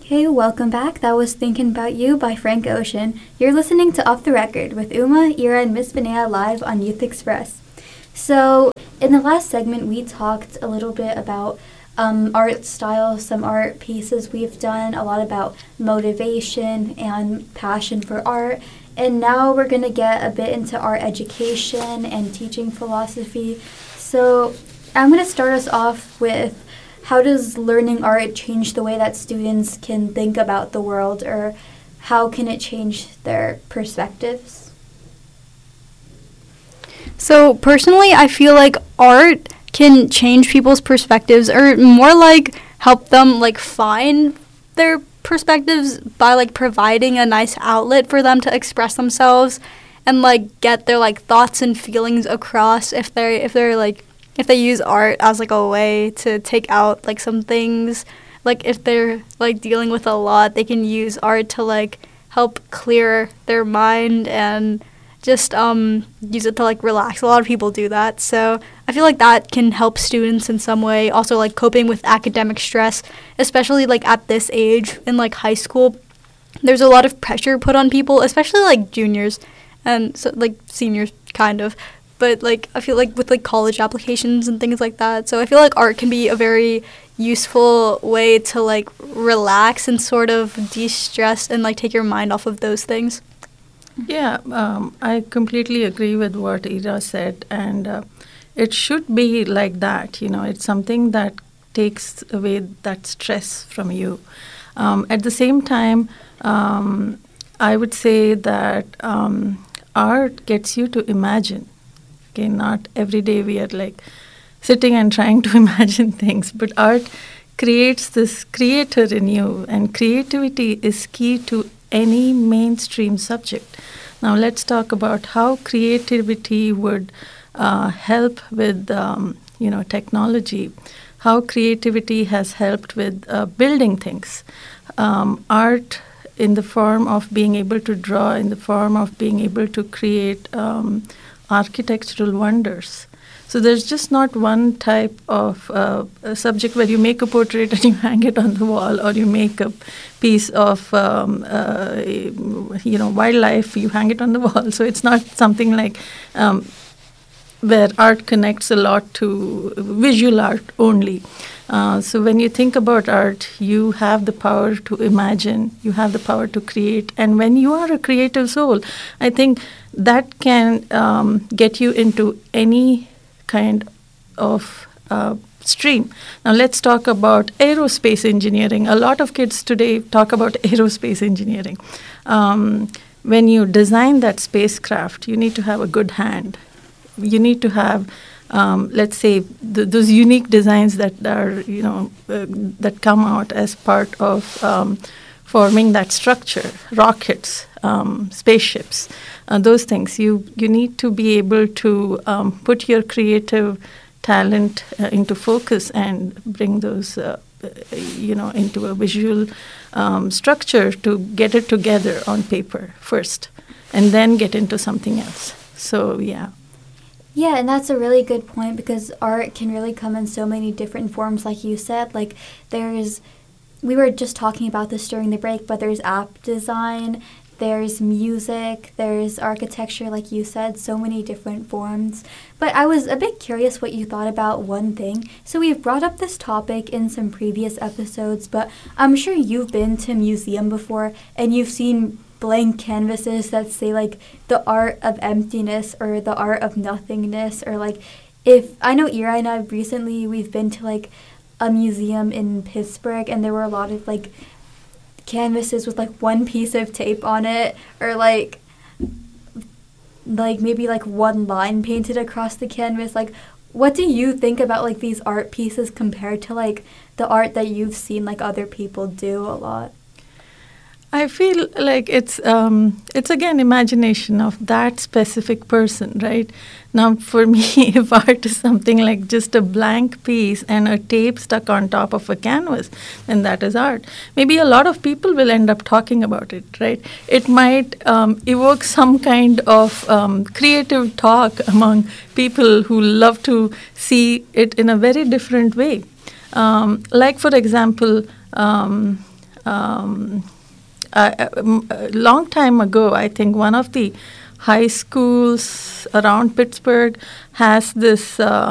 Hey, welcome back. That was Thinking About You by Frank Ocean. You're listening to Off the Record with Uma, Ira, and Miss Vinaya live on Youth Express. So, in the last segment, we talked a little bit about art style, some art pieces we've done, a lot about motivation and passion for art. And now we're going to get a bit into art education and teaching philosophy. So, I'm going to start us off with, how does learning art change the way that students can think about the world, or how can it change their perspectives? So personally, I feel like art can change people's perspectives, or more like help them like find their perspectives by like providing a nice outlet for them to express themselves and like get their like thoughts and feelings across if they use art as like a way to take out like some things. Like if they're like dealing with a lot, they can use art to like help clear their mind and just use it to like relax. A lot of people do that. So I feel like that can help students in some way. Also like coping with academic stress, especially like at this age in like high school. There's a lot of pressure put on people, especially like juniors and so like seniors kind of. But like I feel like with like college applications and things like that. So I feel like art can be a very useful way to like relax and sort of de-stress and like take your mind off of those things. Yeah, I completely agree with what Ira said, and it should be like that. You know, it's something that takes away that stress from you. At the same time, I would say that art gets you to imagine. Okay, not every day we are like sitting and trying to imagine things, but art creates this creator in you, and creativity is key to any mainstream subject. Now let's talk about how creativity would help with technology, how creativity has helped with building things. Art in the form of being able to draw, in the form of being able to create architectural wonders. So there's just not one type of a subject where you make a portrait and you hang it on the wall, or you make a piece of wildlife, you hang it on the wall. So it's not something like where art connects a lot to visual art only. So when you think about art, you have the power to imagine, you have the power to create. And when you are a creative soul, I think that can get you into any kind of stream. Now let's talk about aerospace engineering. A lot of kids today talk about aerospace engineering. When you design that spacecraft, you need to have a good hand. You need to have, let's say, those unique designs that are, that come out as part of forming that structure, rockets, spaceships, those things. You need to be able to put your creative talent into focus and bring those, into a visual structure to get it together on paper first, and then get into something else. So, yeah. Yeah, and that's a really good point, because art can really come in so many different forms, like you said. Like, we were just talking about this during the break, but there's app design, there's music, there's architecture, like you said, so many different forms. But I was a bit curious what you thought about one thing. So we've brought up this topic in some previous episodes, but I'm sure you've been to a museum before, and you've seen blank canvases that say like the art of emptiness or the art of nothingness, or like, if I know Ira and I recently, we've been to like a museum in Pittsburgh, and there were a lot of like canvases with like one piece of tape on it, or like maybe like one line painted across the canvas. Like, what do you think about like these art pieces compared to like the art that you've seen like other people do a lot? I feel like it's again imagination of that specific person, right? Now, for me, if art is something like just a blank piece and a tape stuck on top of a canvas, then that is art. Maybe a lot of people will end up talking about it, right? It might evoke some kind of creative talk among people who love to see it in a very different way. Like, for example, a long time ago, I think one of the high schools around Pittsburgh has this